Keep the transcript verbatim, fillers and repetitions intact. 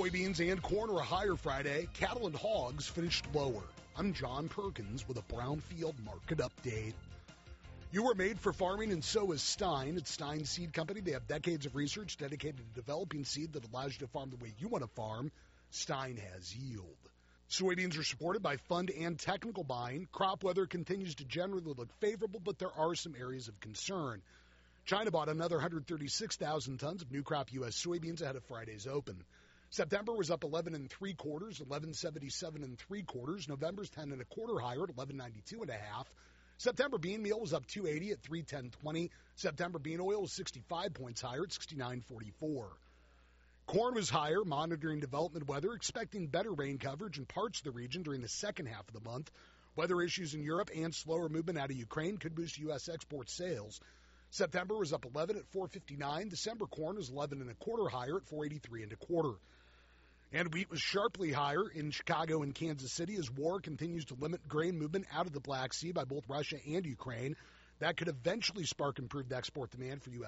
Soybeans and corn were higher Friday. Cattle and hogs finished lower. I'm John Perkins with a Brownfield market update. You were made for farming, and so is Stein. It's Stein Seed Company. They have decades of research dedicated to developing seed that allows you to farm the way you want to farm. Stein has yield. Soybeans are supported by fund and technical buying. Crop weather continues to generally look favorable, but there are some areas of concern. China bought another one hundred thirty-six thousand tons of new crop U S soybeans ahead of Friday's open. September was up eleven and three quarters, eleven seventy-seven and three quarters. November's ten and a quarter higher at eleven ninety-two and a half. September bean meal was up two eighty at three ten twenty. September bean oil was sixty-five points higher at sixty-nine forty-four. Corn was higher, monitoring development weather, expecting better rain coverage in parts of the region during the second half of the month. Weather issues in Europe and slower movement out of Ukraine could boost U S export sales. September was up eleven at four fifty-nine. December corn was eleven and a quarter higher at four eighty-three and a quarter. And wheat was sharply higher in Chicago and Kansas City as war continues to limit grain movement out of the Black Sea by both Russia and Ukraine. That could eventually spark improved export demand for U S